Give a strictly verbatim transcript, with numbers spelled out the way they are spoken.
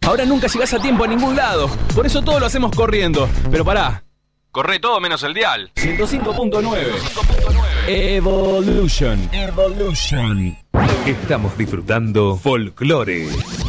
Ahora nunca llegás a tiempo a ningún lado. Por eso todo lo hacemos corriendo. Pero pará. Corre todo menos el dial. ciento cinco punto nueve. Evolution. Evolution. Estamos disfrutando Folklore.